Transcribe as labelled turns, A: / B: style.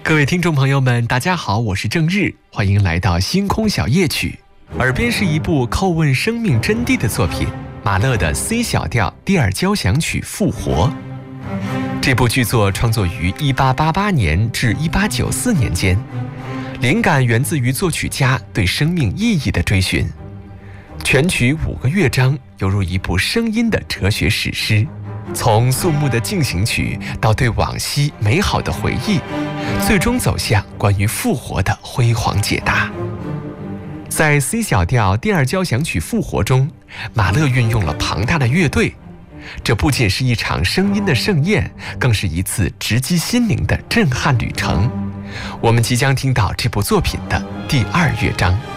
A: 各位听众朋友们，大家好，我是郑日，欢迎来到星空小夜曲。耳边是一部叩问生命真谛的作品，马勒的 C 小调第二交响曲《复活》。这部剧作创作于1888年至1894年间，灵感源自于作曲家对生命意义的追寻。全曲5个乐章，犹如一部声音的哲学史诗。从肃穆的进行曲到对往昔美好的回忆，最终走向关于复活的辉煌解答。在 C 小调第二交响曲《复活》中，马勒运用了庞大的乐队，这不仅是一场声音的盛宴，更是一次直击心灵的震撼旅程。我们即将听到这部作品的第2乐章。